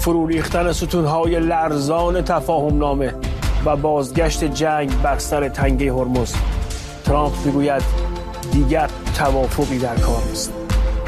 فرو ریختن ستونهای لرزان تفاهم نامه و بازگشت جنگ بر سر تنگه هرمز. ترامپ میگوید دیگر توافقی در کار نیست.